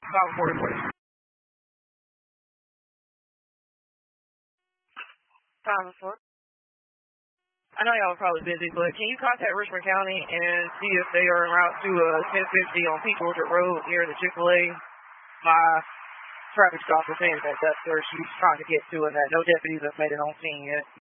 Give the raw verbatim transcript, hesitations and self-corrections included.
Five forty, please. Five four. I know y'all are probably busy, but can you contact Richmond County and see if they are en route to uh, ten fifty on Peach Orchard Road near the Chick-fil-A? My traffic stop is saying that that's where she's trying to get to, and that no deputies have made it on scene yet.